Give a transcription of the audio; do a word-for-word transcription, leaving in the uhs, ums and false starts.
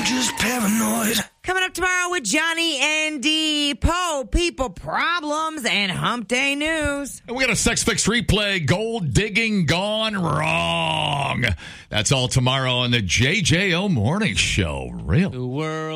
I'm just paranoid. Coming up tomorrow with Johnny and D. Poe, people problems, and hump day news. And we got a Sex Fix replay, gold digging gone wrong. That's all tomorrow on the J J O Morning Show. Real. The world.